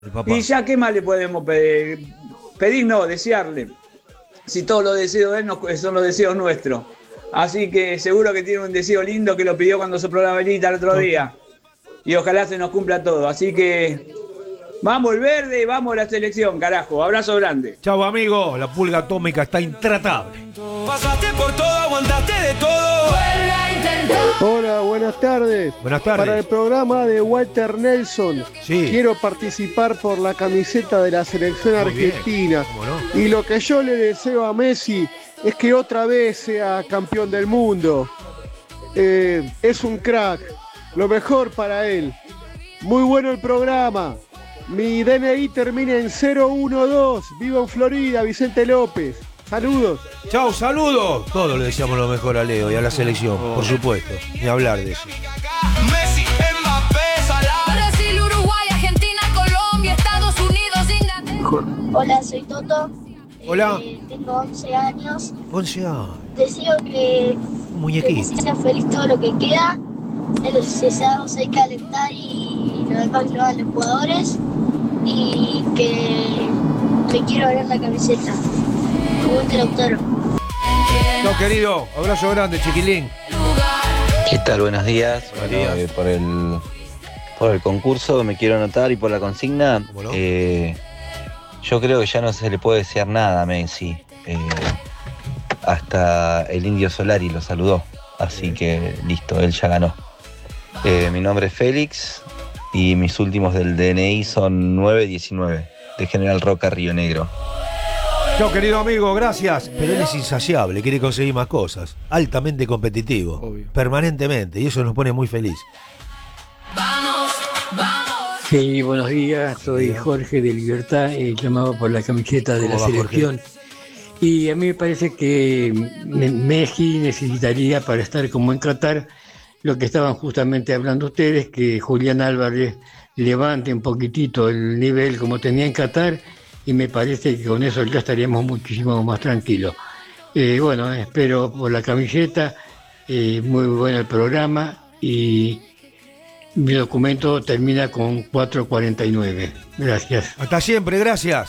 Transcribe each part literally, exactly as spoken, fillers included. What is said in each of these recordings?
Y ya, ¿qué más le podemos pedir? Pedir no, desearle. Si todos los deseos de él no, son los deseos nuestros. Así que seguro que tiene un deseo lindo que lo pidió cuando sopló la velita el otro día. Y ojalá se nos cumpla todo. Así que vamos el verde, vamos a la selección, carajo. Abrazo grande. Chau, amigo. La pulga atómica está intratable. Pasaste por todo, aguantaste de todo. Hola, buenas tardes. Buenas tardes. Para el programa de Walter Nelson, sí. quiero participar por la camiseta de la selección Muy argentina. no? Y lo que yo le deseo a Messi es que otra vez sea campeón del mundo. Eh, es un crack. Lo mejor para él. Muy bueno el programa. Mi D N I termina en cero uno dos. Vivo en Florida, Vicente López. Saludos. Chau, saludos. Todos le deseamos lo mejor a Leo y a la selección, oh. por supuesto. Ni hablar de eso. Messi, Mbappé, Salah. Brasil, Uruguay, Argentina, Colombia, Estados Unidos, Inglaterra. Hola, soy Toto. Hola. Eh, tengo once años. once años. Deseo que, que Messi sea feliz todo lo que queda. El cesado se hay que calentar y lo demás lo hagan los jugadores. Y que me quiero ver la camiseta. Como este doctor. Chau, querido. Abrazo grande, chiquilín. ¿Qué tal? Buenos días. Buenos bueno, días. Eh, por el por el concurso me quiero anotar y por la consigna. ¿Cómo no? eh, yo creo que ya no se le puede desear nada a Messi. Eh, hasta el Indio Solari lo saludó. Así Bien. que listo, él ya ganó. Eh, mi nombre es Félix y mis últimos del D N I son nueve diecinueve, de General Roca, Río Negro. Chau, querido amigo, gracias. Pero él es insaciable, quiere conseguir más cosas. Altamente competitivo, Obvio. permanentemente, y eso nos pone muy feliz. Vamos, vamos. Sí, buenos días, soy Jorge de Libertad, eh, llamado por la camiseta de la va, selección. Jorge? Y a mí me parece que Messi necesitaría, para estar como en Qatar, lo que estaban justamente hablando ustedes, que Julián Álvarez levante un poquitito el nivel como tenía en Qatar, y me parece que con eso ya estaríamos muchísimo más tranquilos. Eh, bueno, espero por la camiseta, eh, muy bueno el programa, y mi documento termina con cuatro cuarenta y nueve. Gracias. Hasta siempre, gracias.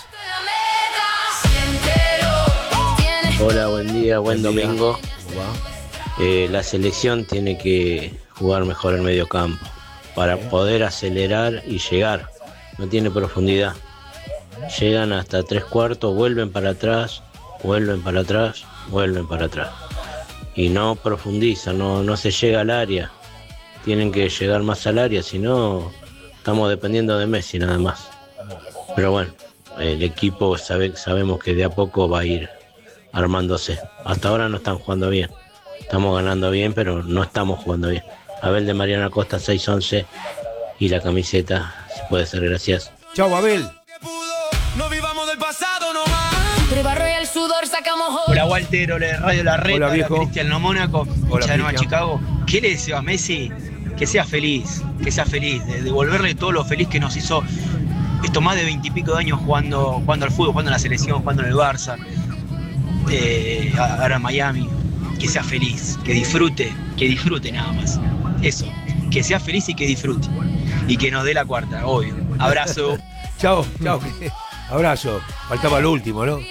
Hola, buen día, buen, buen domingo. ¿Cómo va? Eh, la selección tiene que jugar mejor el medio campo para poder acelerar y llegar. No tiene profundidad. Llegan hasta tres cuartos, vuelven para atrás, vuelven para atrás, vuelven para atrás. Y no profundizan, no, no se llega al área. Tienen que llegar más al área, si no estamos dependiendo de Messi nada más. Pero bueno, el equipo sabe, sabemos que de a poco va a ir armándose. Hasta ahora no están jugando bien. Estamos ganando bien, pero no estamos jugando bien. Abel de Mariana Costa, seis once, y la camiseta, si puede ser, gracias. Chau, Abel. No vivamos del pasado nomás. Entre barro y el sudor sacamos. Hola, Walter, hola, Radio La Reta, hola, viejo. hola, Cristian No Mónaco, hola, ya a Chicago. ¿Qué le deseo a Messi? Que sea feliz, que sea feliz, de devolverle todo lo feliz que nos hizo estos más de veintipico de años jugando, jugando al fútbol, jugando en la selección, jugando en el Barça, eh, ahora en Miami. Que sea feliz, que disfrute, que disfrute nada más. Eso, que sea feliz y que disfrute. Y que nos dé la cuarta, obvio. Abrazo. Chao, chao. Abrazo. Faltaba lo último, ¿no?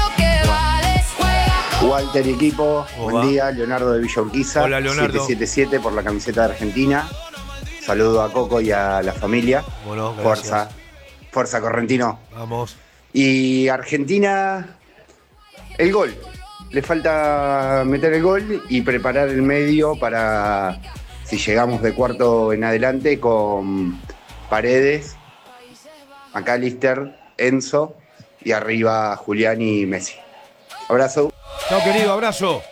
Walter y equipo, buen va? día, Leonardo de Villa Urquiza. Hola, Leonardo. siete siete siete por la camiseta de Argentina. Saludo a Coco y a la familia. Bueno, fuerza, fuerza Correntino. Vamos. Y Argentina, el gol. Le falta meter el gol y preparar el medio para, si llegamos de cuarto en adelante, con Paredes, McAllister, Enzo y arriba Julián y Messi. Abrazo. Chao, querido, abrazo.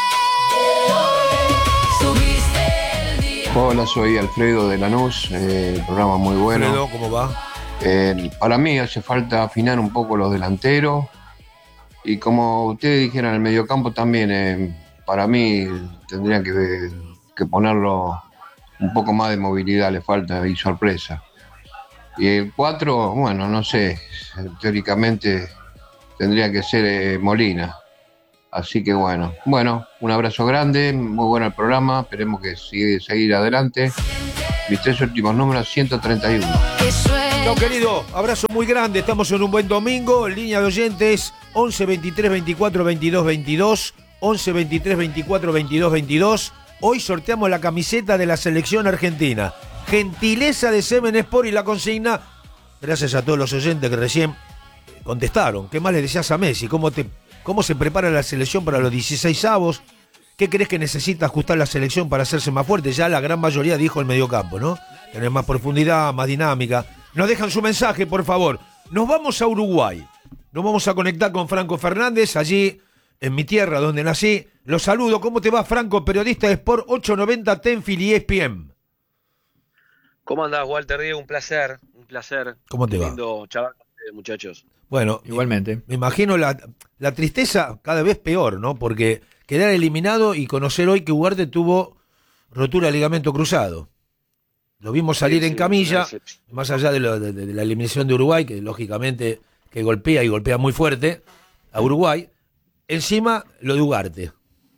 Hola, soy Alfredo de Lanús, eh, el programa muy bueno. Alfredo, ¿cómo va? Eh, para mí hace falta afinar un poco los delanteros y como ustedes dijeron, el mediocampo también, eh, para mí tendrían que, que ponerlo un poco más de movilidad, le falta y sorpresa. Y el cuatro, bueno, no sé, teóricamente tendría que ser eh, Molina. Así que bueno, bueno, un abrazo grande, muy bueno el programa, esperemos que siga seguir adelante. Mis tres últimos números, ciento treinta y uno. Chao, querido. Abrazo muy grande. Estamos en un buen domingo. Línea de oyentes once veintitrés veinticuatro veintidós veintidós. once veintitrés veinticuatro veintidós veintidós. Hoy sorteamos la camiseta de la selección argentina. Gentileza de Semen Sport y la consigna. Gracias a todos los oyentes que recién contestaron. ¿Qué más le decías a Messi? ¿Cómo, te, cómo se prepara la selección para los dieciséis avos? ¿Qué crees que necesita ajustar la selección para hacerse más fuerte? Ya la gran mayoría dijo el mediocampo, ¿no? Tener más profundidad, más dinámica. Nos dejan su mensaje, por favor. Nos vamos a Uruguay. Nos vamos a conectar con Franco Fernández, allí en mi tierra, donde nací. Los saludo. ¿Cómo te va, Franco? Periodista de Sport ochocientos noventa, Tenfield y E S P N. ¿Cómo andás, Walter Diego? Un placer, un placer. ¿Cómo te va? Lindo chaval, muchachos. Bueno, igualmente. Me imagino la, la tristeza cada vez peor, ¿no? Porque quedar eliminado y conocer hoy que Ugarte tuvo rotura de ligamento cruzado. Lo vimos salir sí, en camilla, sí, sí. Más allá de, lo, de, de la eliminación de Uruguay, que lógicamente que golpea y golpea muy fuerte a Uruguay. Encima lo de Ugarte.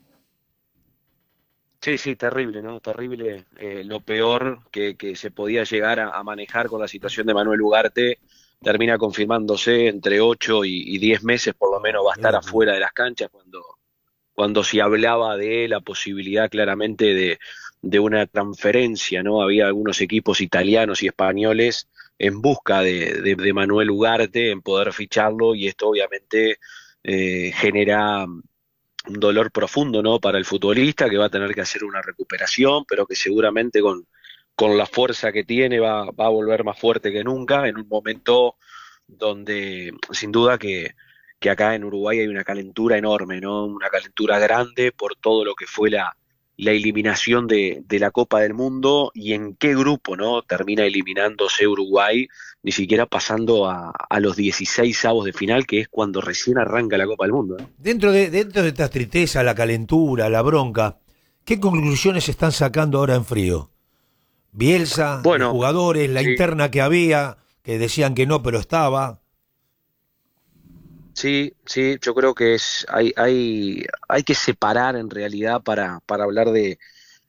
Sí, sí, terrible, ¿no? Terrible. Eh, lo peor que, que se podía llegar a, a manejar con la situación de Manuel Ugarte termina confirmándose entre ocho y diez meses, por lo menos va a estar sí, afuera de las canchas cuando, cuando se hablaba de la posibilidad claramente de, de una transferencia, ¿no? Había algunos equipos italianos y españoles en busca de, de, de Manuel Ugarte, en poder ficharlo, y esto obviamente eh, genera un dolor profundo, ¿no? Para el futbolista, que va a tener que hacer una recuperación, pero que seguramente con, con la fuerza que tiene va, va a volver más fuerte que nunca, en un momento donde sin duda que, que acá en Uruguay hay una calentura enorme, ¿no? Una calentura grande por todo lo que fue la, la eliminación de, de la Copa del Mundo, y en qué grupo, ¿no? Termina eliminándose Uruguay, ni siquiera pasando a, a los dieciséis avos de final, que es cuando recién arranca la Copa del Mundo, ¿no? Dentro de, dentro de esta tristeza, la calentura, la bronca, ¿qué conclusiones están sacando ahora en frío? Bielsa, bueno, los jugadores, la sí. interna que había, que decían que no, pero estaba. Sí, sí, yo creo que es hay hay hay que separar en realidad para para hablar de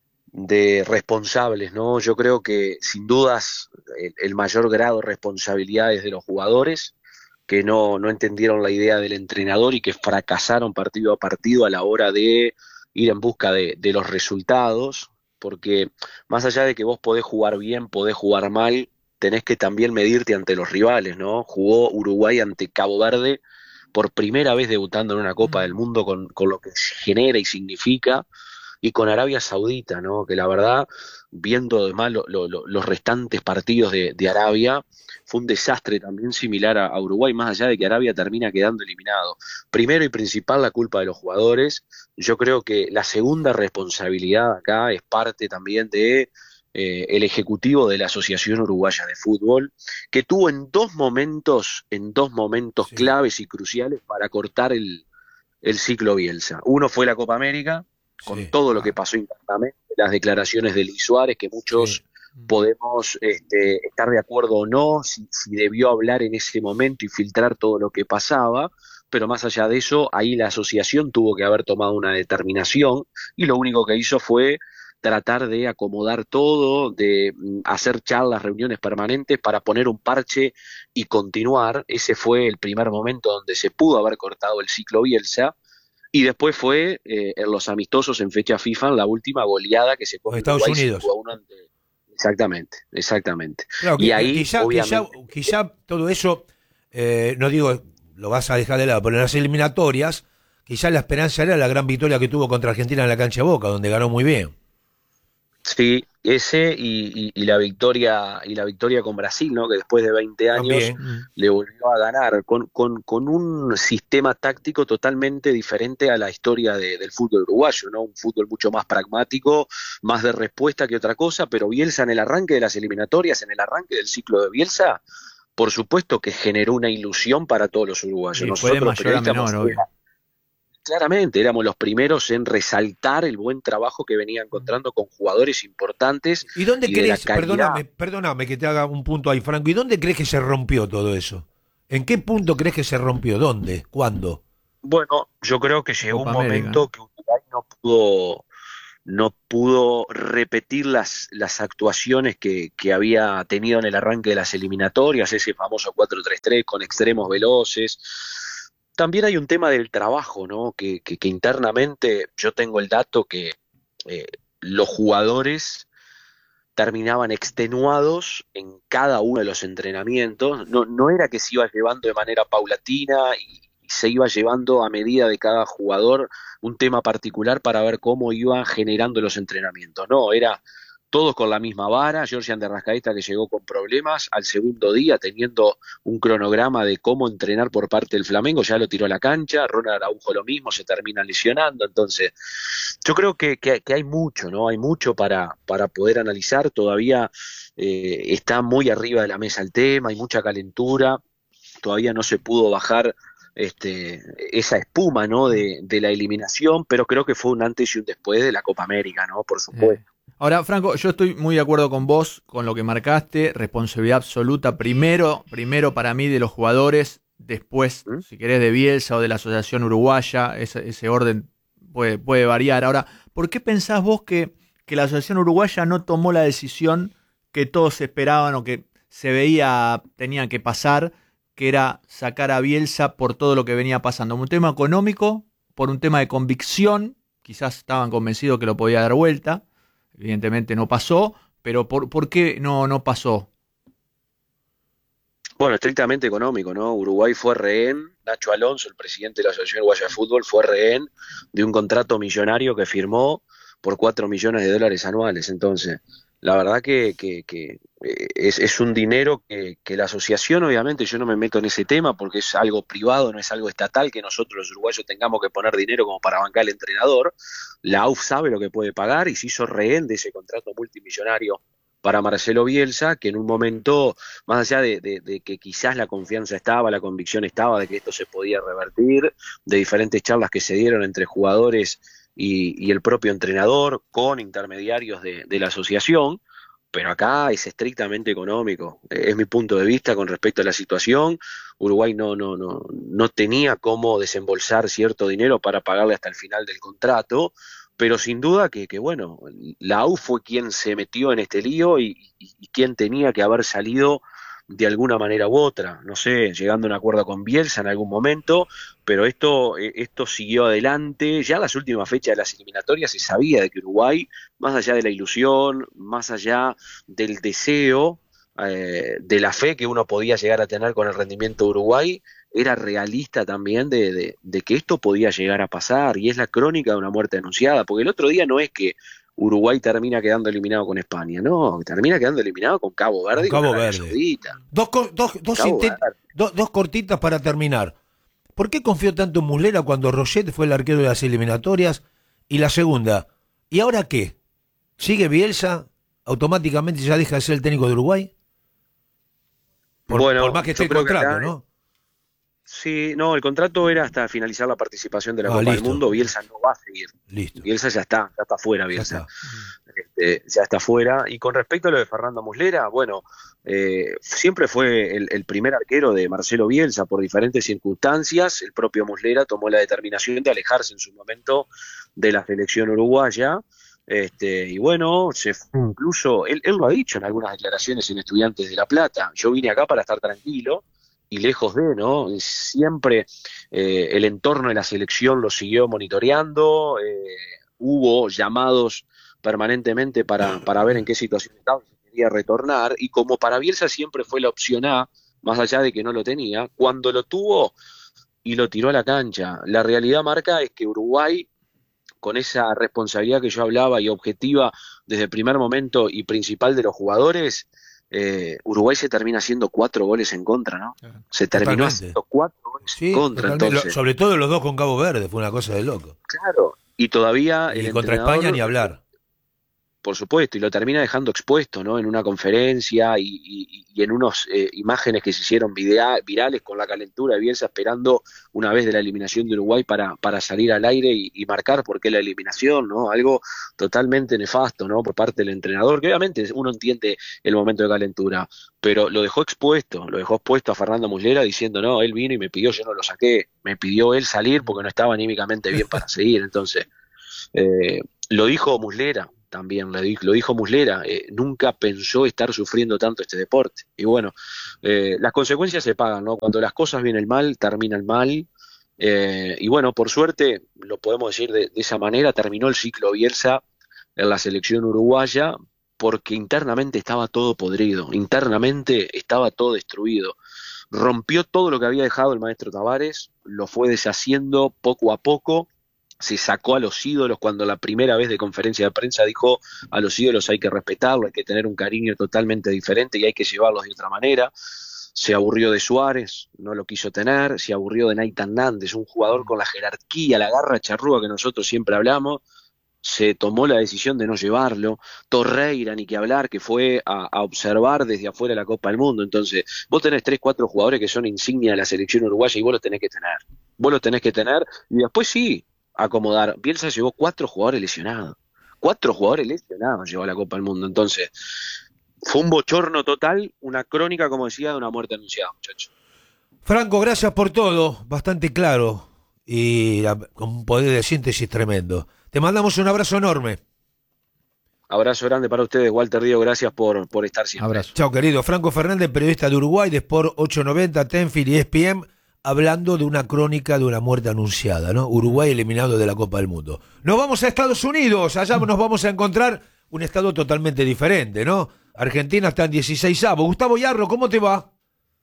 de responsables, ¿no? Yo creo que sin dudas el, el mayor grado de responsabilidad es de los jugadores, que no no entendieron la idea del entrenador y que fracasaron partido a partido a la hora de ir en busca de, de los resultados, porque más allá de que vos podés jugar bien, podés jugar mal, tenés que también medirte ante los rivales, ¿no? Jugó Uruguay ante Cabo Verde, por primera vez debutando en una Copa del Mundo con, con lo que genera y significa, y con Arabia Saudita, ¿no? Que la verdad, viendo además lo, lo, lo, los restantes partidos de, de Arabia, fue un desastre también similar a, a Uruguay, más allá de que Arabia termina quedando eliminado. Primero y principal, la culpa de los jugadores. Yo creo que la segunda responsabilidad acá es parte también de Eh, el ejecutivo de la Asociación Uruguaya de Fútbol, que tuvo en dos momentos, en dos momentos sí. claves y cruciales para cortar el, el ciclo Bielsa. Uno fue la Copa América, con sí. todo lo que pasó internamente, las declaraciones de Luis Suárez, que muchos sí. podemos este, estar de acuerdo o no, si, si debió hablar en ese momento y filtrar todo lo que pasaba, pero más allá de eso, ahí la asociación tuvo que haber tomado una determinación, y lo único que hizo fue tratar de acomodar todo, de hacer charlas, reuniones permanentes para poner un parche y continuar. Ese fue el primer momento donde se pudo haber cortado el ciclo Bielsa, y después fue eh, en los amistosos en fecha FIFA, en la última goleada que se cogió Estados Uruguay, Unidos. Ante... Exactamente, exactamente. Claro, y que, ahí, quizá, obviamente... quizá, quizá todo eso, eh, no digo, lo vas a dejar de lado, pero en las eliminatorias, quizá la esperanza era la gran victoria que tuvo contra Argentina en la cancha Boca, donde ganó muy bien. Sí, ese y, y, y la victoria y la victoria con Brasil, ¿no? Que después de veinte años También. le volvió a ganar con, con, con un sistema táctico totalmente diferente a la historia de, del fútbol uruguayo, ¿no? Un fútbol mucho más pragmático, más de respuesta que otra cosa, pero Bielsa en el arranque de las eliminatorias, en el arranque del ciclo de Bielsa, por supuesto que generó una ilusión para todos los uruguayos. Y Nosotros fue de mayor a menor, obvio. Claramente, éramos los primeros en resaltar el buen trabajo que venía encontrando con jugadores importantes. ¿Y dónde y crees, perdóname, perdóname que te haga un punto ahí, Franco, ¿y dónde crees que se rompió todo eso? ¿En qué punto crees que se rompió? ¿Dónde? ¿Cuándo? Bueno, yo creo que llegó Copa un América. momento que Uruguay no pudo, no pudo repetir las, las actuaciones que, que había tenido en el arranque de las eliminatorias, ese famoso cuatro tres tres con extremos veloces. También hay un tema del trabajo, ¿no? Que, que, que internamente yo tengo el dato que eh, los jugadores terminaban extenuados en cada uno de los entrenamientos. No, no era que se iba llevando de manera paulatina y, y se iba llevando a medida de cada jugador un tema particular para ver cómo iba generando los entrenamientos. No, era todos con la misma vara. Georgian de Arrascaeta, que llegó con problemas, al segundo día teniendo un cronograma de cómo entrenar por parte del Flamengo, ya lo tiró a la cancha. Ronald Araujo lo mismo, se termina lesionando. Entonces yo creo que, que, que hay mucho, ¿no? Hay mucho para, para poder analizar. Todavía eh, está muy arriba de la mesa el tema, hay mucha calentura, todavía no se pudo bajar este, esa espuma, ¿no? de, de la eliminación, pero creo que fue un antes y un después de la Copa América, ¿no? Por supuesto. Eh. Ahora, Franco, yo estoy muy de acuerdo con vos, con lo que marcaste, responsabilidad absoluta, primero, primero para mí de los jugadores, después, ¿Mm? si querés, de Bielsa o de la Asociación Uruguaya, ese, ese orden puede, puede variar. Ahora, ¿por qué pensás vos que, que la Asociación Uruguaya no tomó la decisión que todos esperaban o que se veía tenían que pasar, que era sacar a Bielsa por todo lo que venía pasando? ¿Un tema económico? ¿Por un tema de convicción? Quizás estaban convencidos que lo podía dar vuelta. Evidentemente no pasó, pero ¿por, por qué no, no pasó? Bueno, estrictamente económico, ¿no? Uruguay fue rehén, Nacho Alonso, el presidente de la Asociación Uruguaya de Fútbol, fue rehén de un contrato millonario que firmó por cuatro millones de dólares anuales. Entonces, la verdad que, que, que es, es un dinero que, que la asociación, obviamente, yo no me meto en ese tema porque es algo privado, no es algo estatal que nosotros los uruguayos tengamos que poner dinero como para bancar al entrenador. La A U F sabe lo que puede pagar y se hizo rehén de ese contrato multimillonario para Marcelo Bielsa, que en un momento, más allá de, de, de que quizás la confianza estaba, la convicción estaba de que esto se podía revertir, de diferentes charlas que se dieron entre jugadores y, y el propio entrenador, con intermediarios de, de la asociación, pero acá es estrictamente económico. Es mi punto de vista con respecto a la situación. Uruguay no, no, no, no tenía cómo desembolsar cierto dinero para pagarle hasta el final del contrato, pero sin duda que, que bueno, la A U fue quien se metió en este lío y, y, y quien tenía que haber salido de alguna manera u otra, no sé, llegando a un acuerdo con Bielsa en algún momento, pero esto, esto siguió adelante. Ya en las últimas fechas de las eliminatorias se sabía de que Uruguay, más allá de la ilusión, más allá del deseo, eh, de la fe que uno podía llegar a tener con el rendimiento de Uruguay, era realista también de, de, de que esto podía llegar a pasar, y es la crónica de una muerte anunciada, porque el otro día no es que Uruguay termina quedando eliminado con España, no, termina quedando eliminado con Cabo Verde. Con Cabo con Verde. Saudita. Dos, dos, dos, Cabo intent- dos, dos cortitas para terminar. ¿Por qué confió tanto en Muslera cuando Roget fue el arquero de las eliminatorias? Y la segunda, ¿y ahora qué? ¿Sigue Bielsa? ¿Automáticamente ya deja de ser el técnico de Uruguay? Por, bueno, por más que esté el contrato, acá, ¿no? Sí, no, el contrato era hasta finalizar la participación de la ah, Copa listo. del Mundo. Bielsa no va a seguir. Listo. Bielsa ya está, ya está fuera, Bielsa. Ya está, este, ya está fuera. Y con respecto a lo de Fernando Muslera, bueno, eh, siempre fue el, el primer arquero de Marcelo Bielsa por diferentes circunstancias. El propio Muslera tomó la determinación de alejarse en su momento de la selección uruguaya. Este, y bueno, se fue incluso, él, él lo ha dicho en algunas declaraciones en Estudiantes de La Plata: yo vine acá para estar tranquilo y lejos de, ¿no? Siempre eh, el entorno de la selección lo siguió monitoreando, eh, hubo llamados permanentemente para, para ver en qué situación estaba, si quería retornar, y como para Bielsa siempre fue la opción A, más allá de que no lo tenía, cuando lo tuvo y lo tiró a la cancha. La realidad, Marca, es que Uruguay, con esa responsabilidad que yo hablaba y objetiva desde el primer momento y principal de los jugadores, Eh, Uruguay se termina haciendo cuatro goles en contra, ¿no? Se terminó Totalmente. haciendo cuatro goles Sí, en contra. totalmente. Entonces, Lo- sobre todo los dos con Cabo Verde, fue una cosa de loco. claro, y todavía Y el contra entrenador, España ni hablar. por supuesto, y lo termina dejando expuesto, ¿no? En una conferencia y, y, y en unas eh, imágenes que se hicieron videa, virales con la calentura de Bielsa esperando una vez de la eliminación de Uruguay para, para salir al aire y, y marcar por qué la eliminación, ¿no? Algo totalmente nefasto, ¿no? Por parte del entrenador, que obviamente uno entiende el momento de calentura, pero lo dejó expuesto, lo dejó expuesto a Fernando Muslera diciendo: no, él vino y me pidió, yo no lo saqué, me pidió él salir porque no estaba anímicamente bien para seguir. Entonces, eh, lo dijo Muslera también, lo dijo, lo dijo Muslera, eh, nunca pensó estar sufriendo tanto este deporte. Y bueno, eh, las consecuencias se pagan, ¿no? Cuando las cosas vienen mal, terminan mal. Eh, y bueno, por suerte, lo podemos decir de, de esa manera, terminó el ciclo Bielsa en la selección uruguaya, porque internamente estaba todo podrido, internamente estaba todo destruido. Rompió todo lo que había dejado el maestro Tavares, lo fue deshaciendo poco a poco, se sacó a los ídolos cuando la primera vez de conferencia de prensa dijo a los ídolos hay que respetarlo, hay que tener un cariño totalmente diferente y hay que llevarlos de otra manera. Se aburrió de Suárez, no lo quiso tener, se aburrió de Nathan Nández, un jugador con la jerarquía, la garra charrúa que nosotros siempre hablamos, se tomó la decisión de no llevarlo. Torreira, ni que hablar, que fue a, a observar desde afuera la Copa del Mundo. Entonces, vos tenés tres, cuatro jugadores que son insignia de la selección uruguaya y vos los tenés que tener. Vos los tenés que tener y después sí, acomodar. Bielsa llevó cuatro jugadores lesionados. Cuatro jugadores lesionados llevó a la Copa del Mundo. Entonces, fue un bochorno total, una crónica, como decía, de una muerte anunciada, muchachos. Franco, gracias por todo, bastante claro y la, con un poder de síntesis tremendo. Te mandamos un abrazo enorme. Abrazo grande para ustedes, Walter Díaz, gracias por, por estar siempre. Abrazo. Chao, querido. Franco Fernández, periodista de Uruguay, de Sport ochocientos noventa, Tenfield y E S P N, hablando de una crónica de una muerte anunciada, ¿no? Uruguay eliminado de la Copa del Mundo. Nos vamos a Estados Unidos, allá nos vamos a encontrar un estado totalmente diferente, ¿no? Argentina está en dieciseisavo. Gustavo Yarro, ¿cómo te va?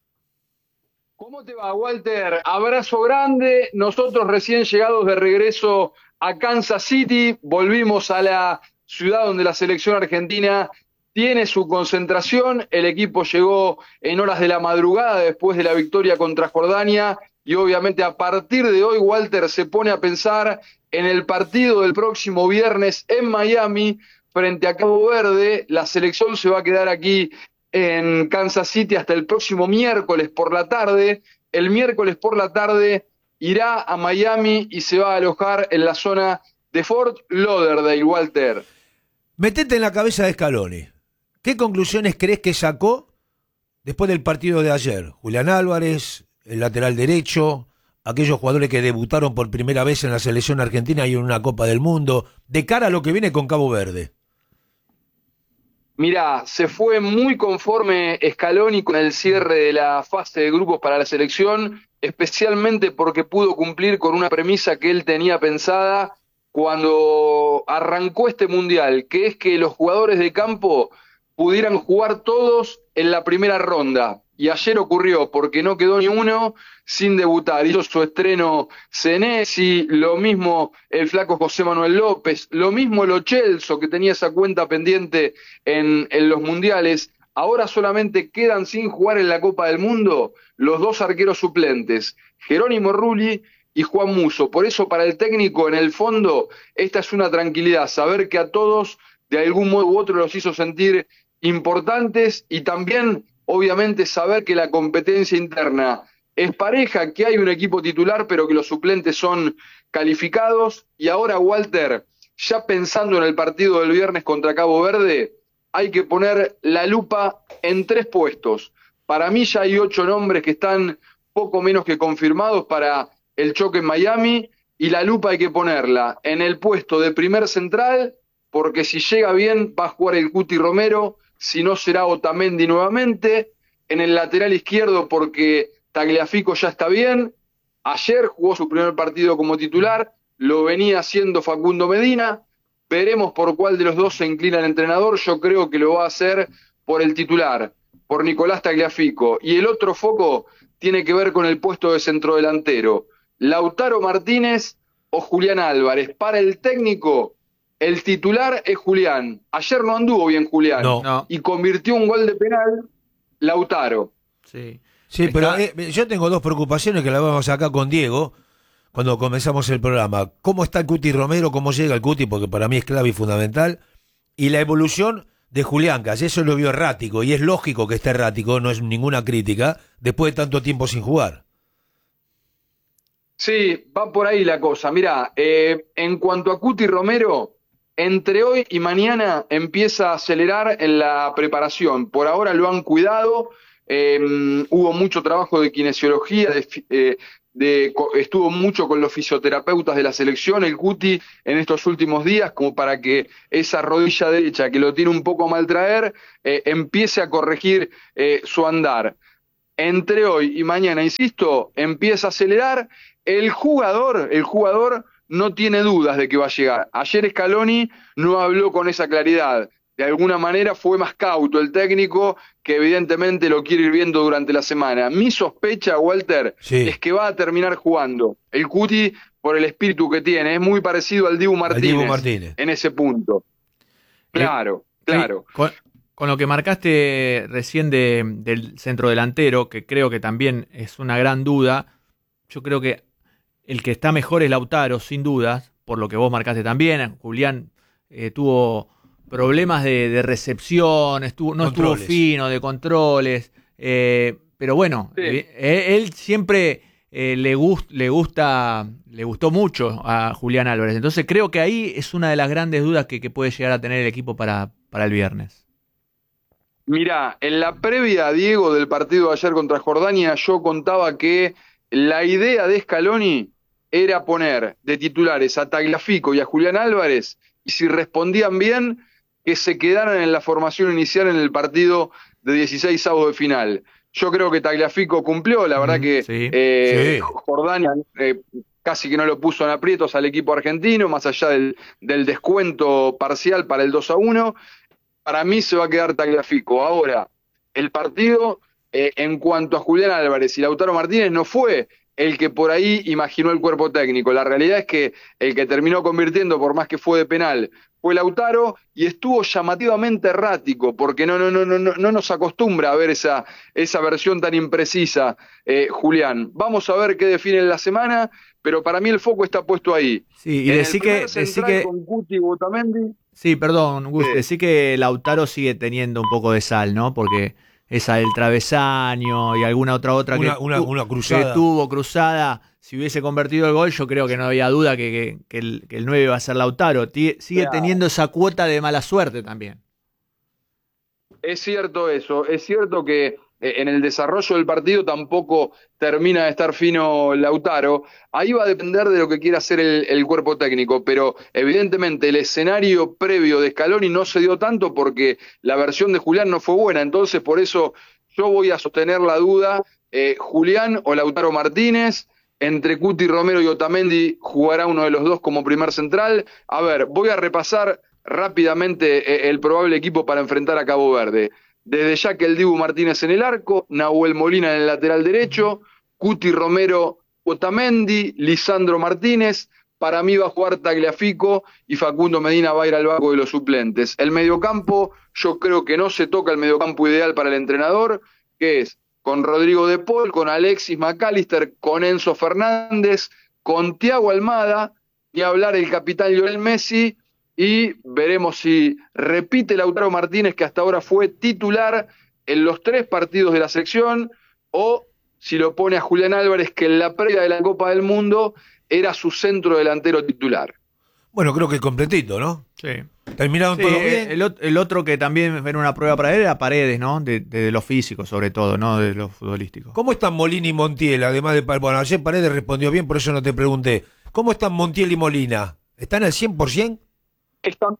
¿Cómo te va, Walter? Abrazo grande. Nosotros recién llegados de regreso a Kansas City, volvimos a la ciudad donde la selección argentina tiene su concentración. El equipo llegó en horas de la madrugada después de la victoria contra Jordania y obviamente a partir de hoy Walter se pone a pensar en el partido del próximo viernes en Miami frente a Cabo Verde. La selección se va a quedar aquí en Kansas City hasta el próximo miércoles por la tarde. El miércoles por la tarde irá a Miami y se va a alojar en la zona de Fort Lauderdale, Walter. Metete en la cabeza de Scaloni. ¿Qué conclusiones crees que sacó después del partido de ayer? Julián Álvarez, el lateral derecho, aquellos jugadores que debutaron por primera vez en la selección argentina y en una Copa del Mundo, de cara a lo que viene con Cabo Verde. Mirá, se fue muy conforme Scaloni con el cierre de la fase de grupos para la selección, especialmente porque pudo cumplir con una premisa que él tenía pensada cuando arrancó este mundial, que es que los jugadores de campo pudieran jugar todos en la primera ronda. Y ayer ocurrió, porque no quedó ni uno sin debutar. Hizo su estreno Senesi, lo mismo el flaco José Manuel López, lo mismo Lo Celso, que tenía esa cuenta pendiente en, en los mundiales. Ahora solamente quedan sin jugar en la Copa del Mundo los dos arqueros suplentes, Jerónimo Rulli y Juan Musso. Por eso para el técnico, en el fondo, esta es una tranquilidad, saber que a todos de algún modo u otro los hizo sentir importantes y también obviamente saber que la competencia interna es pareja, que hay un equipo titular pero que los suplentes son calificados. Y ahora, Walter, ya pensando en el partido del viernes contra Cabo Verde, hay que poner la lupa en tres puestos. Para mí ya hay ocho nombres que están poco menos que confirmados para el choque en Miami y la lupa hay que ponerla en el puesto de primer central, porque si llega bien va a jugar el Cuti Romero, si no será Otamendi nuevamente, en el lateral izquierdo porque Tagliafico ya está bien, ayer jugó su primer partido como titular, lo venía haciendo Facundo Medina, veremos por cuál de los dos se inclina el entrenador, yo creo que lo va a hacer por el titular, por Nicolás Tagliafico, y el otro foco tiene que ver con el puesto de centrodelantero, Lautaro Martínez o Julián Álvarez. Para el técnico, el titular es Julián. Ayer no anduvo bien Julián. No. No. Y convirtió un gol de penal Lautaro. Sí, sí, pero eh, yo tengo dos preocupaciones que las vamos acá con Diego cuando comenzamos el programa. ¿Cómo está el Cuti Romero? ¿Cómo llega el Cuti? Porque para mí es clave y fundamental. Y la evolución de Julián, que ayer se lo vio errático, y es lógico que esté errático, no es ninguna crítica, después de tanto tiempo sin jugar. Sí, va por ahí la cosa. Mirá, eh, en cuanto a Cuti Romero, entre hoy y mañana empieza a acelerar en la preparación. Por ahora lo han cuidado, eh, hubo mucho trabajo de kinesiología, de, eh, de, estuvo mucho con los fisioterapeutas de la selección, el Cuti, en estos últimos días, como para que esa rodilla derecha, que lo tiene un poco a maltraer, eh, empiece a corregir eh, su andar. Entre hoy y mañana, insisto, empieza a acelerar. El jugador, el jugador no tiene dudas de que va a llegar. Ayer Scaloni no habló con esa claridad. De alguna manera fue más cauto el técnico, que evidentemente lo quiere ir viendo durante la semana. Mi sospecha, Walter, sí. es que va a terminar jugando el Cuti por el espíritu que tiene. Es muy parecido al Dibu Martínez, Dibu Martínez. en ese punto. Claro, eh, claro. Sí, con, con lo que marcaste recién de, del centro delantero, que creo que también es una gran duda, yo creo que el que está mejor es Lautaro, sin dudas, por lo que vos marcaste también. Julián eh, tuvo problemas de, de recepción, estuvo, no controles. estuvo fino, de controles, eh, pero bueno, sí. eh, él siempre eh, le, gust, le gusta, le gustó mucho a Julián Álvarez, entonces creo que ahí es una de las grandes dudas que, que puede llegar a tener el equipo para, para el viernes. Mirá, en la previa, Diego, del partido de ayer contra Jordania, yo contaba que la idea de Scaloni era poner de titulares a Tagliafico y a Julián Álvarez, y si respondían bien, que se quedaran en la formación inicial en el partido de dieciséis avos de final. Yo creo que Tagliafico cumplió, la verdad que sí, eh, sí. Jordania eh, casi que no lo puso en aprietos al equipo argentino, más allá del, del descuento parcial para el dos a uno. Para mí se va a quedar Tagliafico. Ahora, el partido, eh, en cuanto a Julián Álvarez y Lautaro Martínez, no fue el que por ahí imaginó el cuerpo técnico. La realidad es que el que terminó convirtiendo, por más que fue de penal, fue Lautaro, y estuvo llamativamente errático, porque no, no, no, no, no nos acostumbra a ver esa, esa versión tan imprecisa, eh, Julián. Vamos a ver qué define la semana, pero para mí el foco está puesto ahí. Sí, y decir que, decí que... con Cuti y Otamendi. Sí, perdón, Gus, sí. Decir que Lautaro sigue teniendo un poco de sal, ¿no? Porque esa del travesaño y alguna otra otra una, que, una, una cruzada. que tuvo cruzada, si hubiese convertido el gol, yo creo que no había duda que, que, que, el, que el nueve iba a ser Lautaro. T- sigue claro. teniendo esa cuota de mala suerte también. Es cierto eso, es cierto que en el desarrollo del partido tampoco termina de estar fino Lautaro. Ahí va a depender de lo que quiera hacer el, el cuerpo técnico, pero evidentemente el escenario previo de Scaloni no se dio tanto porque la versión de Julián no fue buena, entonces por eso yo voy a sostener la duda, eh, Julián o Lautaro Martínez. Entre Cuti, Romero y Otamendi jugará uno de los dos como primer central. A ver, voy a repasar rápidamente el probable equipo para enfrentar a Cabo Verde. Desde ya que el Dibu Martínez en el arco, Nahuel Molina en el lateral derecho, Cuti, Romero, Otamendi, Lisandro Martínez. Para mí va a jugar Tagliafico y Facundo Medina va a ir al banco de los suplentes. El mediocampo, yo creo que no se toca el mediocampo ideal para el entrenador, que es con Rodrigo de Paul, con Alexis McAllister, con Enzo Fernández, con Thiago Almada, y hablar el capitán Lionel Messi, y veremos si repite Lautaro Martínez, que hasta ahora fue titular en los tres partidos de la selección, o si lo pone a Julián Álvarez, que en la previa de la Copa del Mundo era su centro delantero titular. Bueno, creo que completito, ¿no? Sí. Terminaron sí, todo bien. El, el otro que también era una prueba para él era Paredes, ¿no? De, de, de lo físico, sobre todo, ¿no? De lo futbolístico. ¿Cómo están Molina y Montiel? Además de... Bueno, ayer Paredes respondió bien, por eso no te pregunté. ¿Cómo están Montiel y Molina? ¿Están al cien por ciento? Están...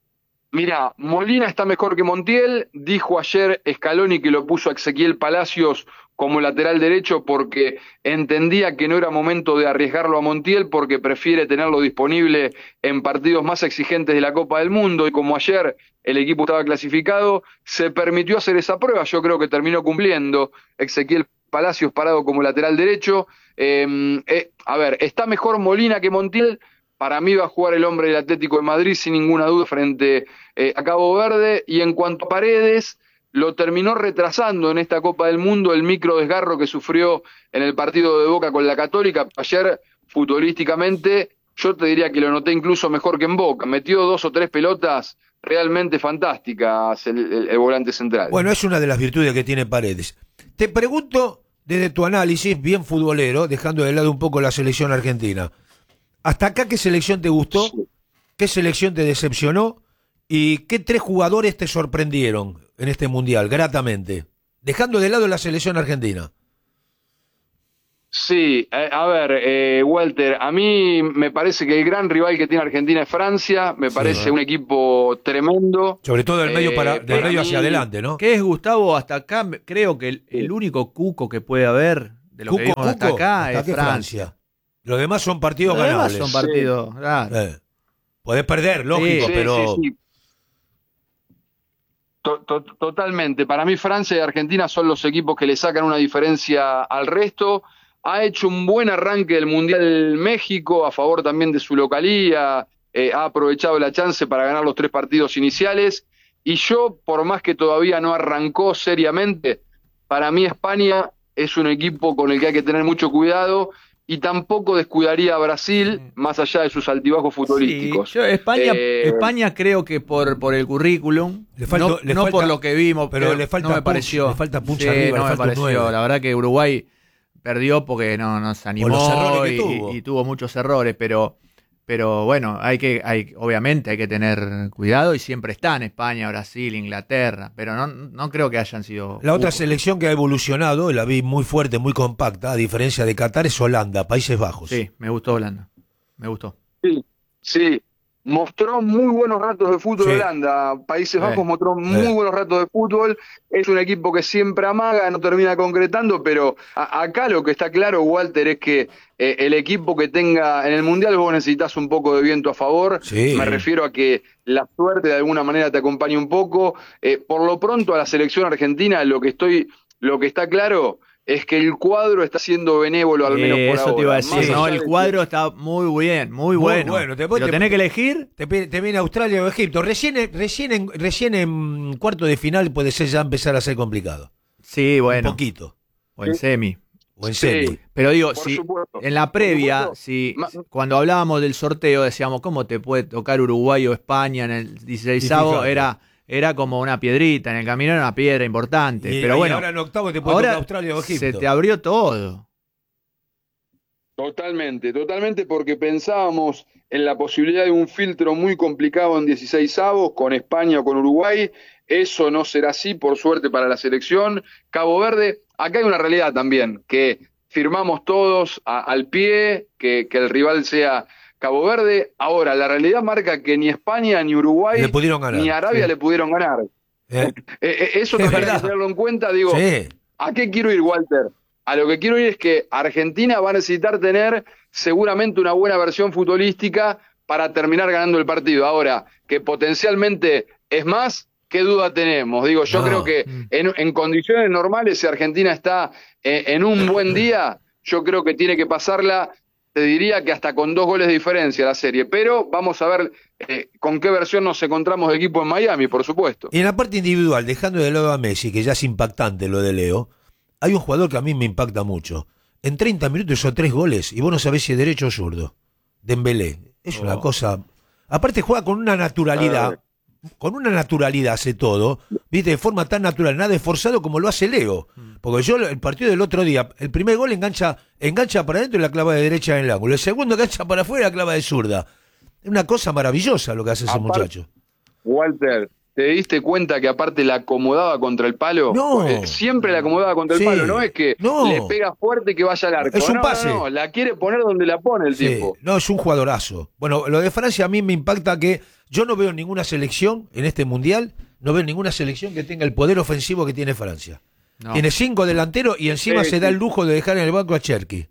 Mira, Molina está mejor que Montiel. Dijo ayer Scaloni que lo puso a Ezequiel Palacios como lateral derecho porque entendía que no era momento de arriesgarlo a Montiel porque prefiere tenerlo disponible en partidos más exigentes de la Copa del Mundo, y como ayer el equipo estaba clasificado, se permitió hacer esa prueba. Yo creo que terminó cumpliendo Ezequiel Palacios parado como lateral derecho. Eh, eh, a ver, está mejor Molina que Montiel. Para mí va a jugar el hombre del Atlético de Madrid sin ninguna duda frente eh, a Cabo Verde. Y en cuanto a Paredes, lo terminó retrasando en esta Copa del Mundo el micro desgarro que sufrió en el partido de Boca con la Católica. Ayer, futbolísticamente, yo te diría que lo noté incluso mejor que en Boca. Metió dos o tres pelotas realmente fantásticas el, el, el volante central. Bueno, es una de las virtudes que tiene Paredes. Te pregunto, desde tu análisis, bien futbolero, dejando de lado un poco la selección argentina, ¿hasta acá qué selección te gustó? ¿Qué selección te decepcionó? ¿Y qué tres jugadores te sorprendieron en este Mundial, gratamente? Dejando de lado la selección argentina. Sí, eh, a ver, eh, Walter, a mí me parece que el gran rival que tiene Argentina es Francia, me parece Sí. un equipo tremendo. Sobre todo del medio, para, Eh, del para medio mí- hacia adelante, ¿no? ¿Qué es, Gustavo? Hasta acá me- creo que el, el único cuco que puede haber de lo que Cuco, vimos hasta Cuco, acá hasta es que Francia. Los demás son partidos Los demás ganables. son partidos, claro. Eh. Podés perder, lógico, Sí, pero... sí, sí. To- to- Totalmente. Para mí Francia y Argentina son los equipos que le sacan una diferencia al resto. Ha hecho un buen arranque del Mundial México a favor también de su localía. Eh, ha aprovechado la chance para ganar los tres partidos iniciales. Y yo, por más que todavía no arrancó seriamente, para mí España es un equipo con el que hay que tener mucho cuidado y tampoco descuidaría a Brasil más allá de sus altibajos futbolísticos. Sí, yo España, Eh, España creo que por, por el currículum, Le falta- no, le no falta- por lo que vimos, pero que le falta no me punch, pareció. le falta punch Sí, arriba, no le me falta un pareció. nueve. La verdad que Uruguay perdió porque no, no se animó los errores que y, tuvo. y tuvo muchos errores, pero pero bueno, hay que hay obviamente hay que tener cuidado y siempre está en España, Brasil, Inglaterra, pero no no creo que hayan sido La otra cucos. selección que ha evolucionado, y la vi muy fuerte, muy compacta, a diferencia de Qatar, es Holanda, Países Bajos. Sí, me gustó Holanda. Me gustó. Sí, sí. Mostró muy buenos ratos de fútbol Sí. Holanda. Países Sí. Bajos mostró muy Sí. buenos ratos de fútbol. Es un equipo que siempre amaga, no termina concretando, pero a- acá lo que está claro, Walter, es que eh, el equipo que tenga en el Mundial vos necesitas un poco de viento a favor. Sí. Me refiero a que la suerte de alguna manera te acompañe un poco. Eh, por lo pronto a la selección argentina lo que estoy, lo que está claro es que el cuadro está siendo benévolo al menos Eh, por eso ahora. te iba a Más decir, allá no, de el que- cuadro está muy bien, muy Muy bueno. bueno. Después ¿Lo te- tenés que elegir? Te, pi- te viene Australia o Egipto. Recién, recién, en, recién en cuarto de final puede ser ya empezar a ser complicado. Sí, bueno. Un poquito. O en semi. O en Sí. semi. Pero digo, Por si supuesto. en la previa, supuesto. si Ma- cuando hablábamos del sorteo decíamos cómo te puede tocar Uruguay o España en el dieciseisavo, Fíjate. era era como una piedrita, en el camino era una piedra importante. Y, pero y bueno, ahora en octavo te puede ahora tocar Australia o Egipto. se te abrió todo. Totalmente, totalmente, porque pensábamos en la posibilidad de un filtro muy complicado en dieciseisavos con España o con Uruguay. Eso no será así, por suerte, para la selección. Cabo Verde, acá hay una realidad también, que firmamos todos a- al pie, que, que el rival sea Cabo Verde. Ahora, la realidad marca que ni España, ni Uruguay, Le pudieron ganar, ni Arabia sí. le pudieron ganar. ¿Eh? Eh, eh, eso Es también hay verdad. que tenerlo en cuenta. Digo, Sí. ¿a qué quiero ir, Walter? A lo que quiero ir es que Argentina va a necesitar tener seguramente una buena versión futbolística para terminar ganando el partido. Ahora, que potencialmente es más, ¿qué duda tenemos? Digo, yo No. creo que en, en condiciones normales, si Argentina está eh, en un buen día, yo creo que tiene que pasarla, te diría que hasta con dos goles de diferencia la serie. Pero vamos a ver eh, con qué versión nos encontramos de equipo en Miami, por supuesto. Y en la parte individual, dejando de lado a Messi, que ya es impactante lo de Leo, hay un jugador que a mí me impacta mucho. En treinta minutos hizo tres goles y vos no sabés si es derecho o zurdo. Dembélé. Es una Oh. cosa... Aparte juega con una naturalidad, con una naturalidad hace todo, viste, de forma tan natural, nada esforzado como lo hace Leo. Porque yo el partido del otro día, el primer gol engancha, engancha para adentro y la clava de derecha en el ángulo. El segundo engancha para afuera y la clava de zurda. Es una cosa maravillosa lo que hace ese Aparte- muchacho. Walter, ¿te diste cuenta que aparte la acomodaba contra el palo? No. Porque siempre la acomodaba contra el Sí. palo, no es que No. le pega fuerte y que vaya al arco. Es un No, pase. No, no, la quiere poner donde la pone el Sí, tipo. no, es un jugadorazo. Bueno, lo de Francia a mí me impacta que yo no veo ninguna selección en este mundial, no veo ninguna selección que tenga el poder ofensivo que tiene Francia. No. Tiene cinco delanteros y encima Sí, se sí. da el lujo de dejar en el banco a Cherky.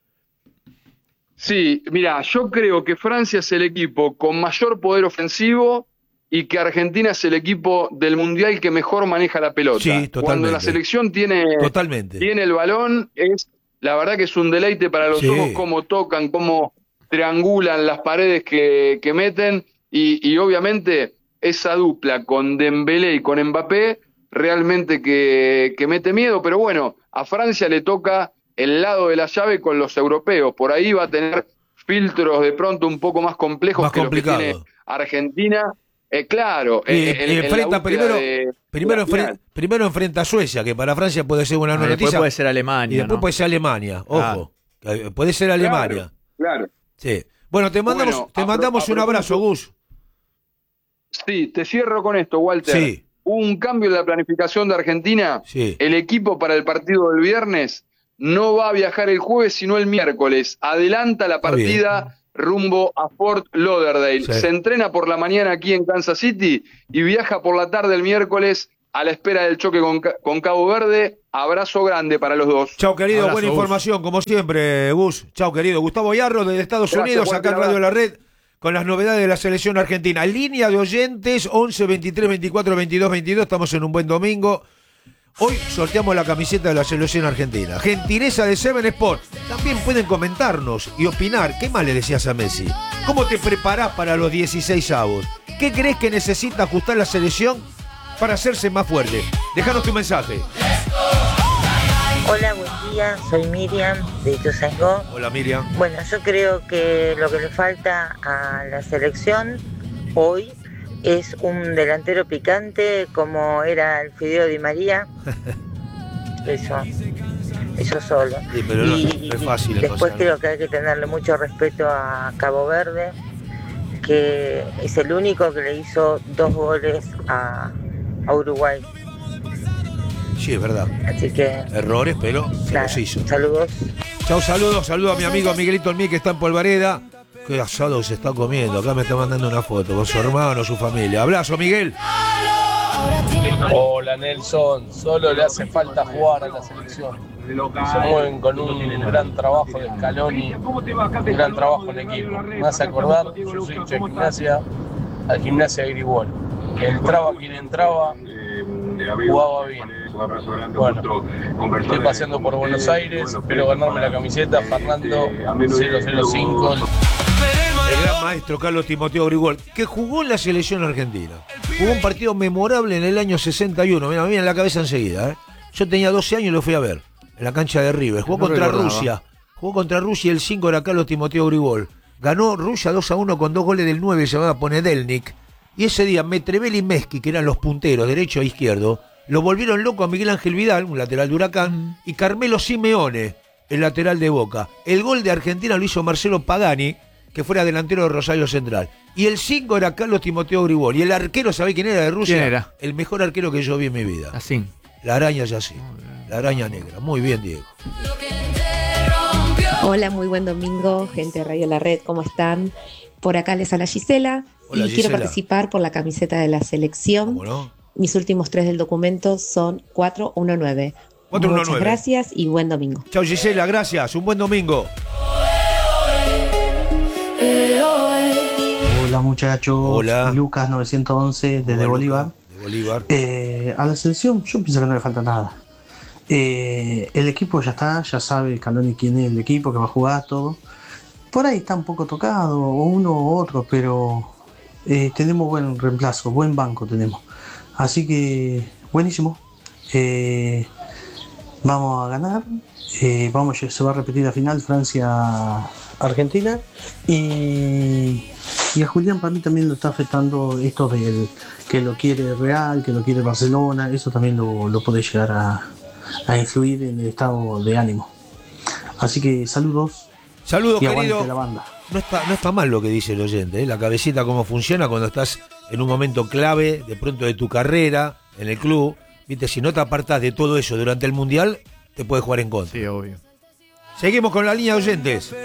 Sí, mira, yo creo que Francia es el equipo con mayor poder ofensivo y que Argentina es el equipo del mundial que mejor maneja la pelota. Sí, Cuando totalmente. la selección tiene, Totalmente. tiene el balón, es la verdad que es un deleite para los Sí. ojos cómo tocan, cómo triangulan las paredes que, que meten y, y obviamente esa dupla con Dembélé y con Mbappé realmente que, que mete miedo, pero bueno, a Francia le toca el lado de la llave con los europeos, por ahí va a tener filtros de pronto un poco más complejos Más que complicado. los que tiene Argentina. Eh, claro, Y, eh, en- y en la enfrenta búsqueda primero, de- primero, de la enfren- final. primero enfrenta a Suecia, que para Francia puede ser una Ah, buena después noticia. puede ser Alemania, Y después ¿no? puede ser Alemania, ojo. Eh, Puede ser Alemania. Claro. Sí. Bueno, te mandamos, Bueno, te a mandamos pro- a un abrazo, propósito- Gus. Sí, te cierro con esto, Walter. Sí. Hubo un cambio en la planificación de Argentina. Sí. El equipo para el partido del viernes no va a viajar el jueves, sino el miércoles. Adelanta la partida rumbo a Fort Lauderdale. Sí. Se entrena por la mañana aquí en Kansas City y viaja por la tarde el miércoles a la espera del choque con, con Cabo Verde. Abrazo grande para los dos. Chau, querido. Abrazo, Buena Gus. información, como siempre, Gus. Chau, querido. Gustavo Yarro, desde Estados Gracias, Unidos, Juan, acá en abrazo. Radio La Red, con las novedades de la selección argentina. Línea de oyentes, once, veintitrés, veinticuatro, veintidós, veintidós. Estamos en un buen domingo. Hoy sorteamos la camiseta de la selección argentina. Gentileza de Seven Sport. También pueden comentarnos y opinar. ¿Qué más le decías a Messi? ¿Cómo te preparás para los dieciséis avos? ¿Qué crees que necesita ajustar la selección para hacerse más fuerte? Dejanos tu mensaje. Hola, buen día, soy Miriam de Ituzaingó. Hola, Miriam. Bueno, yo creo que lo que le falta a la selección hoy es un delantero picante como era el Fideo Di María. Eso, eso solo. Sí, pero no, y no es fácil. después entonces. creo que hay que tenerle mucho respeto a Cabo Verde, que es el único que le hizo dos goles a, a Uruguay. Sí, es verdad. Así que Errores, pero se claro, los hizo. saludos. Chau, saludos, saludos a mi amigo Miguelito Olmí, que está en Polvareda. Qué asado se está comiendo. Acá me está mandando una foto con su hermano, su familia. Abrazo, Miguel. Hola Nelson, solo le hace falta jugar a la selección. Se mueven con un gran trabajo de Scaloni, un gran trabajo en equipo. Me hace acordar, yo soy hincha de Gimnasia, al Gimnasia de Grigol. Entraba quien entraba, jugaba bien. Bueno, estoy paseando por Buenos Aires, espero ganarme la camiseta. Fernando cero cero cinco. El gran maestro Carlos Timoteo Grigol, que jugó en la selección argentina. Jugó un partido memorable en el año sesenta y uno. Mira, me viene en la cabeza enseguida. ¿eh? Yo tenía doce años y lo fui a ver en la cancha de River. Jugó No contra recordaba. Rusia. Jugó contra Rusia y el cinco era Carlos Timoteo Grigol. Ganó Rusia dos a uno con dos goles del nueve, se llamaba Ponedelnik. Y ese día Metrevel y Meschi, que eran los punteros, derecho e izquierdo, lo volvieron loco a Miguel Ángel Vidal, un lateral de Huracán, y Carmelo Simeone, el lateral de Boca. El gol de Argentina lo hizo Marcelo Pagani, que fuera delantero de Rosario Central. Y el cinco era Carlos Timoteo Grigol. Y el arquero, ¿sabés quién era de Rusia? ¿Quién era? El mejor arquero que yo vi en mi vida. Así. La araña Yacine. La araña negra. Muy bien, Diego. Hola, muy buen domingo, gente de Radio La Red, ¿cómo están? Por acá les habla Gisela Hola, y quiero Gisela. participar por la camiseta de la selección. ¿Cómo no? Mis últimos tres del documento son cuatro uno nueve. cuatro uno nueve. Muchas gracias y buen domingo. Chao, Gisela, gracias. Un buen domingo. Hola muchachos, Hola. Lucas novecientos once desde Hola, Bolívar. De Bolívar. Eh, a la selección yo pienso que no le falta nada. Eh, el equipo ya está, ya sabe Scaloni quién es el equipo que va a jugar, todo. Por ahí está un poco tocado, o uno u otro, pero eh, tenemos buen reemplazo, buen banco tenemos. Así que buenísimo. Eh, vamos a ganar. Eh, vamos, se va a repetir la final Francia-Argentina. Y, y a Julián para mí también lo está afectando esto del que lo quiere Real, que lo quiere Barcelona. Eso también lo, lo puede llegar a, a influir en el estado de ánimo. Así que saludos. Saludos, y aguante querido. la banda. No está, no está mal lo que dice el oyente, ¿eh? La cabecita cómo funciona cuando estás en un momento clave, de pronto de tu carrera, en el club. Viste, si no te apartás de todo eso durante el Mundial, te puede jugar en contra. Sí, obvio. Seguimos con la línea de oyentes.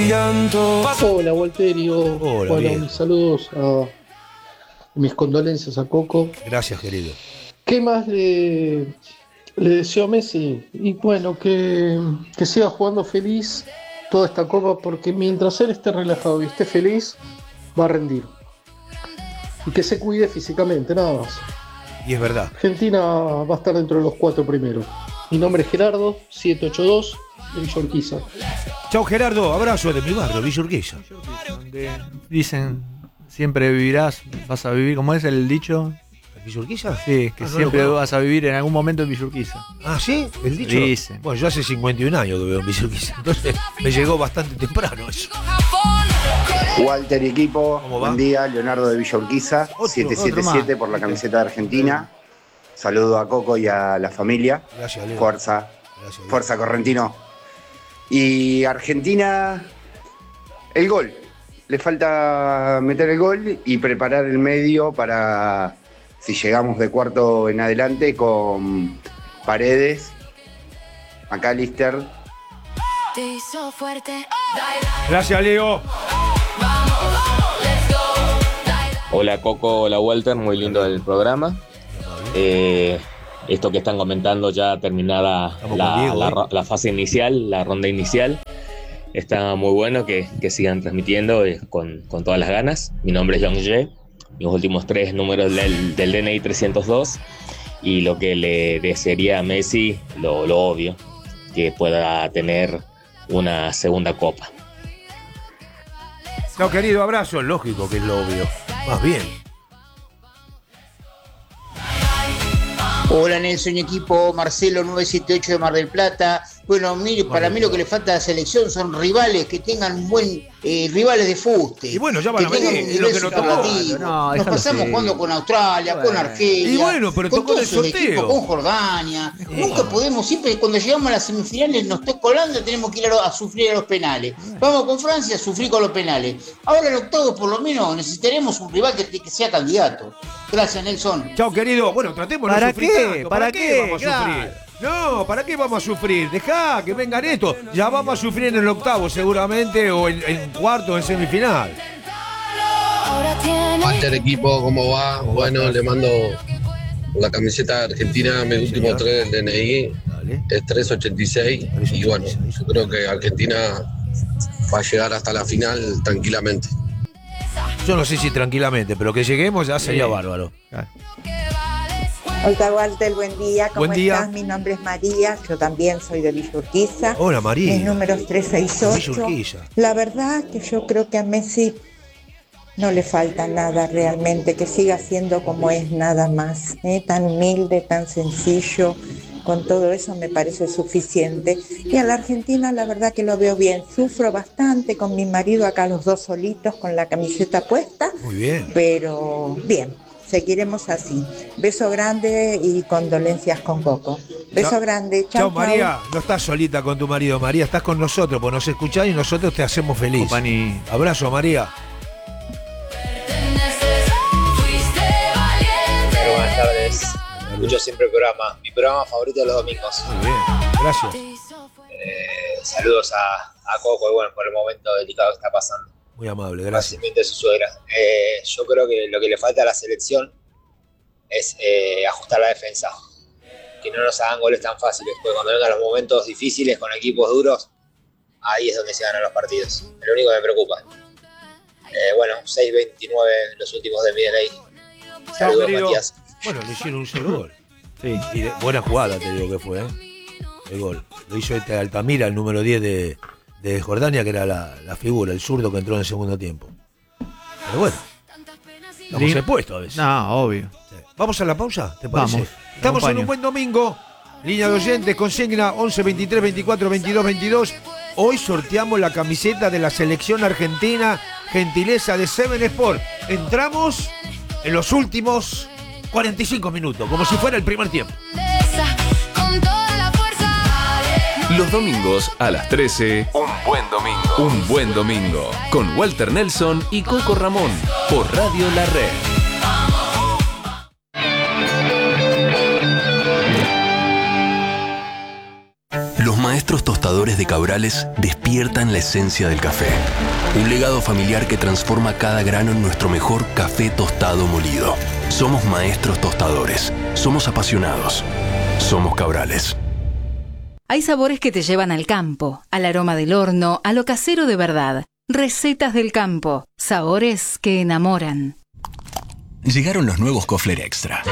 Hola, Walterio. Hola, bueno, bien. mis saludos, a, mis condolencias a Coco. Gracias, querido. ¿Qué más le, le deseo a Messi? Y bueno, que, que siga jugando feliz toda esta copa, porque mientras él esté relajado y esté feliz, va a rendir. Y que se cuide físicamente, nada más. Y es verdad. Argentina va a estar dentro de los cuatro primeros. Mi nombre es Gerardo, siete ocho dos, de Villa Urquiza. Chao, Gerardo. Abrazo de mi barrio, Villa Urquiza. Donde dicen, siempre vivirás, vas a vivir, ¿cómo es el dicho? ¿Villa Urquiza? Sí, que Ah, no siempre lo conozco. vas a vivir en algún momento en Villa Urquiza. Ah, ¿sí? ¿El dicho? Dicen. Bueno, yo hace cincuenta y un años que veo en Villa Urquiza. Entonces me llegó bastante temprano eso. Walter y equipo, ¿Cómo va? buen día, Leonardo de Villa Urquiza, siete siete siete por la camiseta de Argentina. Saludo a Coco y a la familia. Gracias, Leo. Fuerza, Gracias, Leo. fuerza Correntino. Y Argentina, el gol. Le falta meter el gol y preparar el medio para, si llegamos de cuarto en adelante, con Paredes, McAllister Te hizo fuerte. Gracias, Leo. Hola Coco, hola Walter, muy lindo el programa. Eh, esto que están comentando ya terminada la, Diego, la, ¿eh? la fase inicial, la ronda inicial. Está muy bueno que, que sigan transmitiendo eh, con, con todas las ganas. Mi nombre es Young Ye, mis últimos tres números del, del D N I trescientos dos. Y lo que le desearía a Messi, lo, lo obvio, que pueda tener una segunda copa. No, querido, abrazo, lógico que es lo obvio. Más bien. Hola Nelson y equipo, Marcelo nueve siete ocho de Mar del Plata. Bueno, mire, para mí lo que le falta a la selección son rivales que tengan buen eh, rivales de fuste. Y bueno, ya van a venir, es lo que nos tocó. No, nos pasamos ser. jugando con Australia, bueno. con Argelia, y bueno, pero con todos esos equipos, con Jordania. Eh. Nunca podemos, siempre cuando llegamos a las semifinales nos está colando, tenemos que ir a, a sufrir a los penales. Vamos con Francia a sufrir con los penales. Ahora en octavos por lo menos necesitaremos un rival que, que sea candidato. Gracias, Nelson. Chao, querido. Bueno, tratemos de ¿Para no sufrir qué? tanto. ¿Para, ¿Para qué? qué vamos a sufrir? No, ¿para qué vamos a sufrir? Dejá que vengan estos. Ya vamos a sufrir en el octavo seguramente, o en, en cuarto, en semifinal. Walter, equipo, ¿cómo va? Bueno, le mando la camiseta de Argentina, mis últimos tres del D N I, es tres ochenta y seis. Y bueno, yo creo que Argentina va a llegar hasta la final tranquilamente. Yo no sé si tranquilamente, pero que lleguemos ya sería sí. bárbaro. Claro. Hola Walter, buen día, ¿cómo buen día. estás? Mi nombre es María, yo también soy de Villa Urquiza. Hola María. Mis números tres seis ocho. La verdad que yo creo que a Messi no le falta nada realmente, que siga siendo como es nada más, ¿eh? Tan humilde, tan sencillo, con todo eso me parece suficiente. Y a la Argentina la verdad que lo veo bien, sufro bastante con mi marido acá los dos solitos con la camiseta puesta. Muy bien. Pero bien. Seguiremos así. Beso grande y condolencias con Coco. Beso chau. grande. Chao, María. No estás solita con tu marido, María. Estás con nosotros, pues nos escuchás y nosotros te hacemos feliz. Company. Abrazo, María. Pero buenas tardes. Escucho siempre el programa. Mi programa favorito de los domingos. Muy bien. Gracias. Eh, saludos a, a Coco y bueno, por el momento delicado que está pasando. Muy amable, gracias. Nacimiento de su suegra. Eh, yo creo que lo que le falta a la selección es eh, ajustar la defensa. Que no nos hagan goles tan fáciles. Porque cuando vengan los momentos difíciles con equipos duros, ahí es donde se ganan los partidos. Es lo único que me preocupa. Eh, bueno, seis veintinueve los últimos de Miguel ahí. Saludos, Matías. Bueno, le hicieron un solo gol. Sí. Y de, buena jugada, te digo que fue, ¿eh? El gol. Lo hizo este Altamira, el número diez de... de Jordania, que era la, la figura, el zurdo que entró en el segundo tiempo. Pero bueno, estamos expuestos a veces. No, obvio. Sí. ¿Vamos a la pausa? ¿Te parece? Vamos. Estamos en un buen domingo. Línea de oyentes, consigna once veintitrés veinticuatro veintidós veintidós. Hoy sorteamos la camiseta de la selección argentina, gentileza de Seven Sport. Entramos en los últimos cuarenta y cinco minutos, como si fuera el primer tiempo. Los domingos a las trece, un buen domingo. Un buen domingo. Con Walter Nelson y Coco Ramón. Por Radio La Red. Los maestros tostadores de Cabrales despiertan la esencia del café. Un legado familiar que transforma cada grano en nuestro mejor café tostado molido. Somos maestros tostadores. Somos apasionados. Somos Cabrales. Hay sabores que te llevan al campo, al aroma del horno, a lo casero de verdad. Recetas del campo, sabores que enamoran. Llegaron los nuevos Kofler Extra.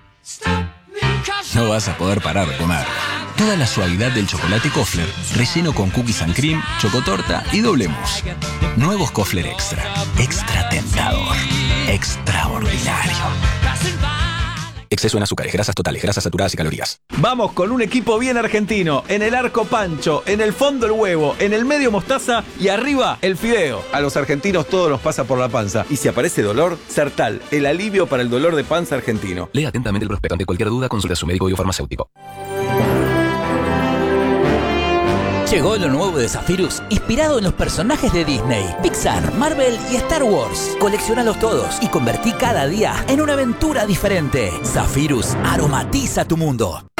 No vas a poder parar de comer. Toda la suavidad del chocolate Kofler, relleno con cookies and cream, chocotorta y doble mousse. Nuevos Kofler Extra. Extra tentador. Extraordinario. Exceso en azúcares, grasas totales, grasas saturadas y calorías. Vamos con un equipo bien argentino. En el arco Pancho, en el fondo el huevo, en el medio mostaza y arriba el fideo. A los argentinos todo nos pasa por la panza. Y si aparece dolor, Sertal, el alivio para el dolor de panza argentino. Lea atentamente el prospecto. Ante cualquier duda, consulte a su médico y o farmacéutico. Llegó lo nuevo de Zephyrus, inspirado en los personajes de Disney, Pixar, Marvel y Star Wars. Colecciónalos todos y convertí cada día en una aventura diferente. Zephyrus aromatiza tu mundo.